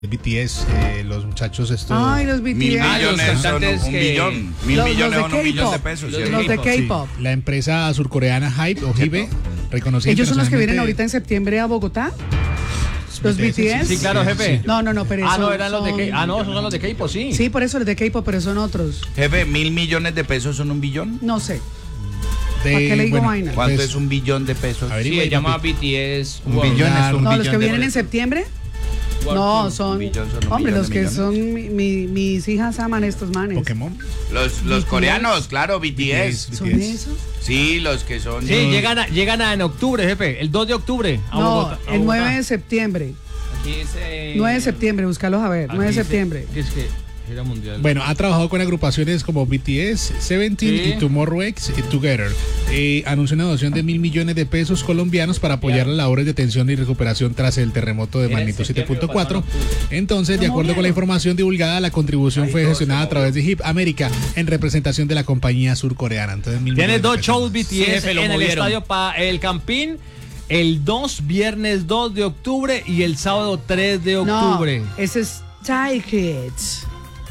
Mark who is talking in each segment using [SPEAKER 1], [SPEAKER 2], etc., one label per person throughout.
[SPEAKER 1] BTS, los muchachos estos.
[SPEAKER 2] Ay, los BTS.
[SPEAKER 3] 1.000 millones son un billón. 1.000 millones son un billón de pesos.
[SPEAKER 2] Los de K-pop.
[SPEAKER 1] Sí, la empresa surcoreana Hype o Hybe, reconocida.
[SPEAKER 2] Ellos son los que vienen
[SPEAKER 1] internacionalmente.
[SPEAKER 2] ahorita en septiembre a Bogotá. Los BTS.
[SPEAKER 4] Sí, claro, jefe.
[SPEAKER 2] No, pero eso.
[SPEAKER 4] No, eran los de K-pop. No, esos son los de K-pop, sí.
[SPEAKER 2] Sí, por eso los de K-pop, pero son otros.
[SPEAKER 3] Jefe, 1.000 millones de pesos son un billón.
[SPEAKER 2] No sé. ¿Para qué le digo vaina?
[SPEAKER 3] ¿Cuánto
[SPEAKER 1] Pues,
[SPEAKER 3] es un billón de pesos?
[SPEAKER 1] averigua
[SPEAKER 5] Sí,
[SPEAKER 1] ahí,
[SPEAKER 5] se llama
[SPEAKER 1] papi.
[SPEAKER 5] BTS.
[SPEAKER 3] Un
[SPEAKER 5] World.
[SPEAKER 3] billón es un
[SPEAKER 2] No,
[SPEAKER 3] billón
[SPEAKER 2] los que
[SPEAKER 3] de
[SPEAKER 2] vienen en
[SPEAKER 3] pesos.
[SPEAKER 2] septiembre.
[SPEAKER 5] World
[SPEAKER 2] No,
[SPEAKER 5] Tour.
[SPEAKER 2] son.
[SPEAKER 3] billón son un
[SPEAKER 2] Hombre,
[SPEAKER 3] millón
[SPEAKER 2] los
[SPEAKER 3] de
[SPEAKER 2] que
[SPEAKER 3] millones.
[SPEAKER 2] son. Mis hijas aman estos manes.
[SPEAKER 1] Pokémon.
[SPEAKER 3] Los coreanos, claro, BTS.
[SPEAKER 2] ¿Son
[SPEAKER 1] BTS.
[SPEAKER 2] esos?
[SPEAKER 3] Sí, los que son.
[SPEAKER 4] Sí, llegan en octubre, jefe. El 2 de octubre a
[SPEAKER 2] No,
[SPEAKER 4] Bogotá. a
[SPEAKER 2] el
[SPEAKER 4] Bogotá.
[SPEAKER 2] 9 de septiembre.
[SPEAKER 5] Aquí dice.
[SPEAKER 2] 9 de septiembre, búscalos a ver. 9 de
[SPEAKER 4] Aquí dice
[SPEAKER 2] septiembre.
[SPEAKER 4] que es que gira mundial.
[SPEAKER 1] Bueno, ha trabajado con agrupaciones como BTS, Seventeen
[SPEAKER 4] Sí.
[SPEAKER 1] y Tomorrow X Together. Anunció una donación de 1.000 millones de pesos colombianos para apoyar las labores de atención y recuperación tras el terremoto de
[SPEAKER 5] Era en
[SPEAKER 1] magnitud
[SPEAKER 5] septiembre,
[SPEAKER 1] 7.4.
[SPEAKER 5] pasó en octubre.
[SPEAKER 1] Entonces, de
[SPEAKER 2] ¿Cómo
[SPEAKER 1] acuerdo con la
[SPEAKER 2] vieron?
[SPEAKER 1] información divulgada, la contribución fue gestionada a través de HIP América en representación de la compañía surcoreana. Entonces, 1.000
[SPEAKER 4] Tiene
[SPEAKER 1] millones de
[SPEAKER 4] 2
[SPEAKER 1] pesos
[SPEAKER 4] shows
[SPEAKER 1] más.
[SPEAKER 4] BTS
[SPEAKER 5] Sí, jefe, lo
[SPEAKER 4] en el
[SPEAKER 5] movieron.
[SPEAKER 4] estadio El Campín. El 2, viernes 2 de octubre y el sábado 3 de octubre.
[SPEAKER 2] No, ese es Stray Kids.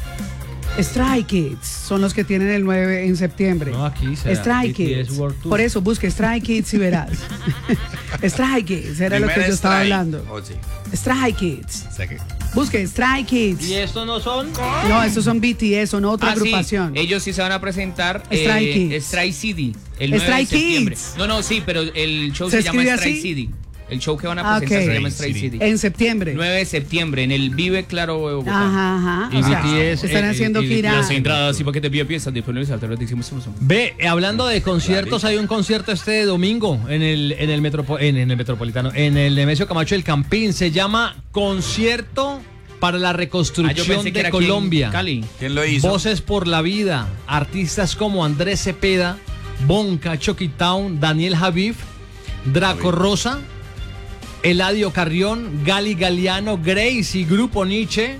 [SPEAKER 2] Stray Kids son los que tienen el 9 en septiembre.
[SPEAKER 4] No, aquí será
[SPEAKER 2] Stray
[SPEAKER 4] BTS
[SPEAKER 2] Kids.
[SPEAKER 4] World Tour.
[SPEAKER 2] Por eso busque Stray Kids y verás. Stray Kids, era lo que
[SPEAKER 3] Primer
[SPEAKER 2] yo estaba
[SPEAKER 3] strike.
[SPEAKER 2] hablando.
[SPEAKER 3] Oh, sí.
[SPEAKER 2] Stray Kids.
[SPEAKER 1] O sea que-
[SPEAKER 2] Busque Stray Kids.
[SPEAKER 4] ¿Y estos no son?
[SPEAKER 2] No, estos son BTS, son otra
[SPEAKER 5] Ah, sí,
[SPEAKER 2] agrupación.
[SPEAKER 5] ellos sí se van a presentar.
[SPEAKER 2] Stray Kids.
[SPEAKER 5] Stray City. El 9
[SPEAKER 2] Stray
[SPEAKER 5] de septiembre.
[SPEAKER 2] Kids.
[SPEAKER 5] No, sí, pero el show
[SPEAKER 2] ¿Se
[SPEAKER 5] se llama
[SPEAKER 2] escribe
[SPEAKER 5] Stray
[SPEAKER 2] así?
[SPEAKER 5] City. El show que van a
[SPEAKER 2] Ah,
[SPEAKER 5] presentar
[SPEAKER 2] ok.
[SPEAKER 5] se llama Stray City.
[SPEAKER 2] En septiembre.
[SPEAKER 5] 9 de septiembre en el Vive Claro de Bogotá.
[SPEAKER 2] Ajá.
[SPEAKER 4] Y
[SPEAKER 2] O sea,
[SPEAKER 4] BTS,
[SPEAKER 2] están haciendo gira.
[SPEAKER 5] Las entradas y paquetes VIP están disponibles alternativos.
[SPEAKER 4] Ve, hablando de conciertos, hay un concierto este domingo en el Metropolitano, en el Nemesio Camacho del Campín. Se llama Concierto para la Reconstrucción de Colombia.
[SPEAKER 5] Cali.
[SPEAKER 3] ¿Quién lo hizo?
[SPEAKER 4] Voces por la Vida. Artistas como Andrés Cepeda, Bonca, Chucky Town, Daniel Javif, Draco Rosa, Eladio Carrión, Gali Galeano, Grace y Grupo Nietzsche,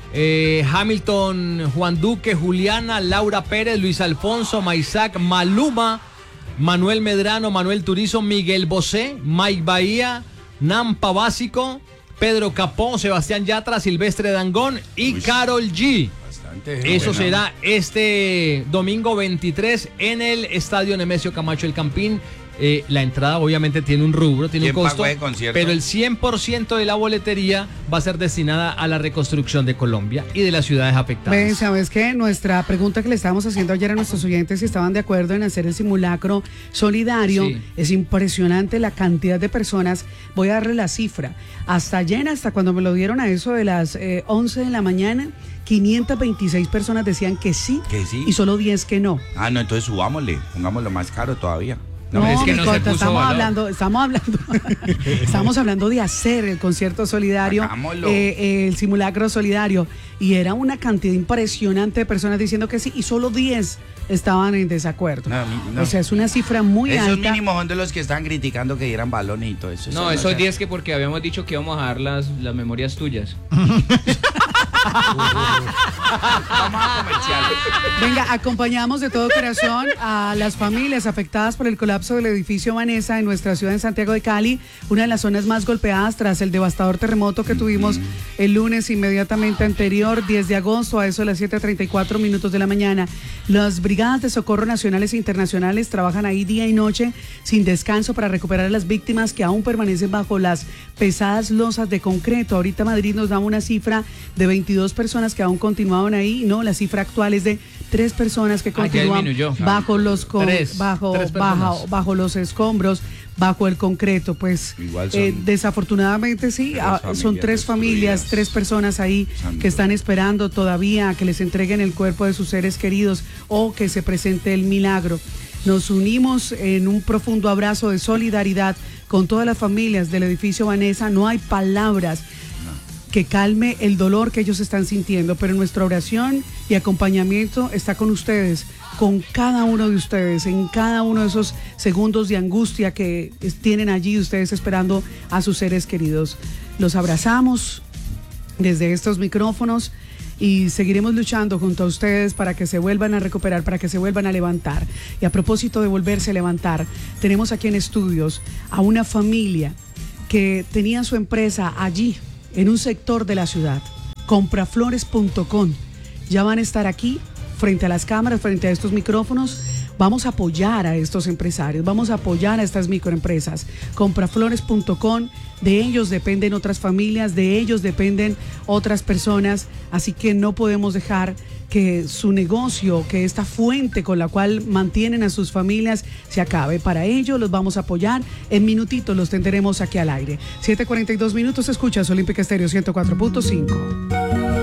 [SPEAKER 4] Hamilton, Juan Duque, Juliana, Laura Pérez, Luis Alfonso, Maisac, Maluma, Manuel Medrano, Manuel Turizo, Miguel Bosé, Mike Bahía, Nampa Básico, Pedro Capó, Sebastián Yatra, Silvestre Dangond y Karol G.
[SPEAKER 3] Bastante
[SPEAKER 4] Eso
[SPEAKER 3] buena.
[SPEAKER 4] será este domingo 23 en el Estadio Nemesio Camacho del Campín. La entrada obviamente tiene un rubro, tiene un
[SPEAKER 3] ¿Quién
[SPEAKER 4] costo,
[SPEAKER 3] pagó el concierto?
[SPEAKER 4] pero el 100% de la boletería va a ser destinada a la reconstrucción de Colombia y de las ciudades afectadas.
[SPEAKER 2] Ven, ¿sabes qué? Nuestra pregunta que le estábamos haciendo ayer a nuestros oyentes si estaban de acuerdo en hacer el simulacro solidario.
[SPEAKER 5] Sí.
[SPEAKER 2] Es impresionante la cantidad de personas. Voy a darle la cifra. Hasta ayer, hasta cuando me lo dieron a eso de las 11 de la mañana, 526 personas decían que sí,
[SPEAKER 3] Que sí.
[SPEAKER 2] y solo 10 que no.
[SPEAKER 3] Ah, no, entonces subámosle. Pongámoslo más caro todavía.
[SPEAKER 2] No,
[SPEAKER 5] es que
[SPEAKER 2] mi
[SPEAKER 5] no se
[SPEAKER 2] corta,
[SPEAKER 5] puso valor.
[SPEAKER 2] estamos hablando de hacer el concierto solidario,
[SPEAKER 3] Hagámoslo.
[SPEAKER 2] el simulacro solidario, y era una cantidad impresionante de personas diciendo que sí, y solo 10 estaban en desacuerdo.
[SPEAKER 3] No.
[SPEAKER 2] O sea, es una cifra muy
[SPEAKER 3] Esos
[SPEAKER 2] alta.
[SPEAKER 3] mínimos son de los que están criticando que dieran balones y todo eso.
[SPEAKER 5] No, esos 10 que porque habíamos dicho que íbamos a dar las memorias tuyas.
[SPEAKER 2] Venga, acompañamos de todo corazón a las familias afectadas por el colapso del edificio Vanessa en nuestra ciudad en Santiago de Cali, una de las zonas más golpeadas tras el devastador terremoto que tuvimos el lunes inmediatamente anterior, 10 de agosto, a eso de las 7:34 minutos de la mañana. Las brigadas de socorro nacionales e internacionales trabajan ahí día y noche sin descanso para recuperar a las víctimas que aún permanecen bajo las pesadas losas de concreto. Ahorita Madrid nos da una cifra de 22 personas que aún continuaban ahí. No, la cifra actual es de 3 personas que
[SPEAKER 5] ya
[SPEAKER 2] continúan
[SPEAKER 5] disminuyó.
[SPEAKER 2] bajo los
[SPEAKER 4] Tres personas.
[SPEAKER 2] bajo los escombros, bajo el concreto. Pues
[SPEAKER 3] Igual son
[SPEAKER 2] desafortunadamente sí, son 3 familias,
[SPEAKER 3] destruidas.
[SPEAKER 2] 3 personas ahí
[SPEAKER 3] Santo.
[SPEAKER 2] que están esperando todavía a que les entreguen el cuerpo de sus seres queridos o que se presente el milagro. Nos unimos en un profundo abrazo de solidaridad con todas las familias del edificio Vanessa. No hay palabras que calme el dolor que ellos están sintiendo, pero nuestra oración y acompañamiento está con ustedes, con cada uno de ustedes, en cada uno de esos segundos de angustia que tienen allí ustedes esperando a sus seres queridos. Los abrazamos desde estos micrófonos y seguiremos luchando junto a ustedes para que se vuelvan a recuperar, para que se vuelvan a levantar. Y a propósito de volverse a levantar, tenemos aquí en estudios a una familia que tenía su empresa allí, en un sector de la ciudad. compraflores.com. Ya van a estar aquí frente a las cámaras, frente a estos micrófonos. Vamos a apoyar a estos empresarios, vamos a apoyar a estas microempresas. Compraflores.com, de ellos dependen otras familias, de ellos dependen otras personas, así que no podemos dejar que su negocio, que esta fuente con la cual mantienen a sus familias se acabe. Para ello los vamos a apoyar. En minutitos los tendremos aquí al aire. 7:42 minutos, escuchas Olímpica Estéreo 104.5.